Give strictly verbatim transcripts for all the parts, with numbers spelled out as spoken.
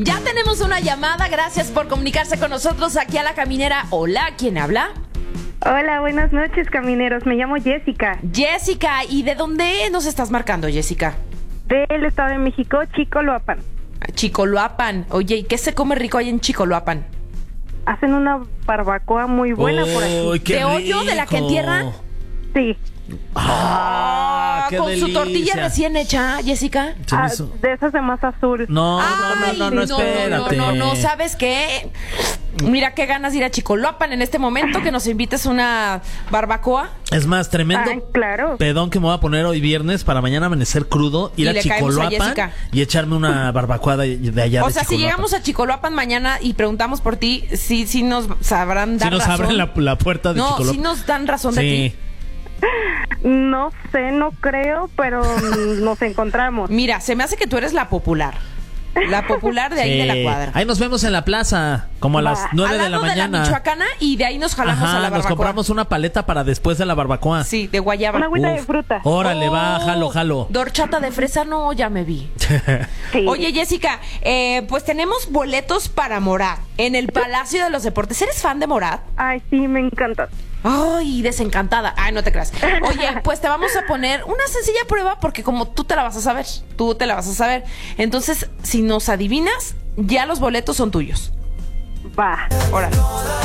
Ya tenemos una llamada. Gracias por comunicarse con nosotros aquí a La Caminera. Hola, ¿quién habla? Hola, buenas noches, camineros. Me llamo Jessica. Jessica, ¿y de dónde nos estás marcando, Jessica? Del Estado de México, Chicoloapan. Chicoloapan. Oye, ¿y qué se come rico ahí en Chicoloapan? Hacen una barbacoa muy buena por aquí. ¡Uy, qué ¿De hoyo, rico! de la que entierran? Sí. ¡Ah, qué con delicia! su tortilla recién hecha, Jessica. Se me Ah, hizo- de esas de masa azul. No, no, Ay, no, no, no, espérate. No, no, no, ¿sabes qué? Mira qué ganas de ir a Chicoloapan en este momento, que nos invites una barbacoa. Es más, tremendo Ay, claro. pedón que me voy a poner hoy viernes para mañana amanecer crudo, ir Y a le caemos a Chicoloapan Jessica. y echarme una barbacoa de, de allá O de sea, si Chicoloapan. llegamos a Chicoloapan mañana y preguntamos por ti, sí, sí nos sabrán dar Si nos razón. abren la, la puerta de No, Chicoloapan. sí nos dan razón de Sí. ti. No sé, no creo, pero nos encontramos. Mira, se me hace que tú eres la popular. La popular de ahí Sí. de la cuadra. Ahí nos vemos en la plaza, como a Va. las nueve Al de la lado de la mañana. Michoacana, y de ahí nos jalamos Ajá, a la nos barbacoa. compramos una paleta para después de la barbacoa. Sí, de guayaba. Una agüita Uf. de fruta. Órale, va, Oh, jalo, jalo. Dorchata de fresa, no, ya me vi. Sí. Oye, Jessica, eh, pues tenemos boletos para Morat en el Palacio de los Deportes. ¿Eres fan de Morat? Ay, sí, me encanta. Ay, desencantada. Ay, no te creas. Oye, pues te vamos a poner una sencilla prueba porque como tú te la vas a saber, tú te la vas a saber. Entonces, si nos adivinas, ya los boletos son tuyos. Va. Órale.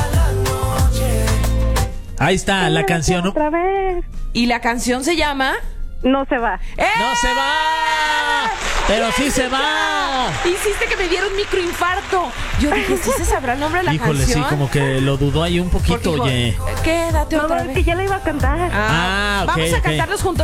Ahí está la canción. Otra vez. Y la canción se llama... No se va. ¡Eh! ¡No se va! ¡Pero sí se va! Hiciste que me diera un microinfarto. Yo dije, ¿sí se sabrá el nombre de la Híjole, canción? sí, como que lo dudó ahí un Porque poquito, dijo, oye. Quédate No, otra es vez. que ya la iba a cantar. Ah, Ah, ok, vamos a ok. cantarlos juntos.